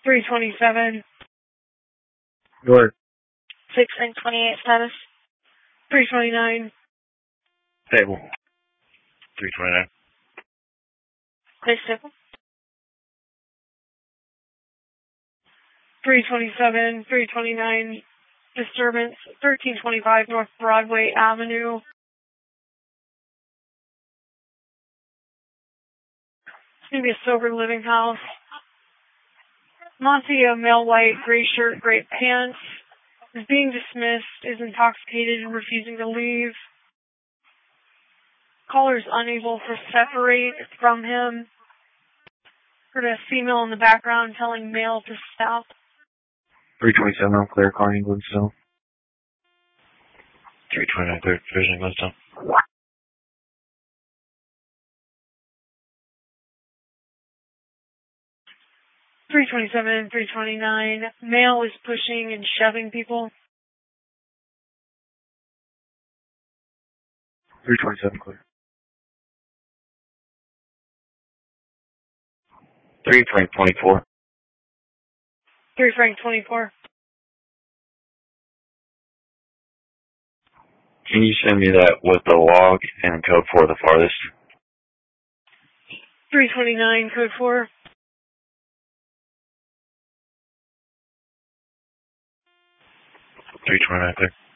327. York. 6 and 28 status. 329. Stable. 329. Stay stable. 327, 329. Disturbance, 1325 North Broadway Avenue. It's going to be a sober living house. Monty, a male white, gray shirt, gray pants, is being dismissed, is intoxicated and refusing to leave. Caller is unable to separate from him. Heard a female in the background telling male to stop. 327 on clear, calling Glenstone. 329 clear, division Glenstone. 327, 329. Male is pushing and shoving people. 327 clear. 3 Frank 24. 3 Frank 24. Can you send me that with the log and code for the farthest? 329, code 4. 329 clear.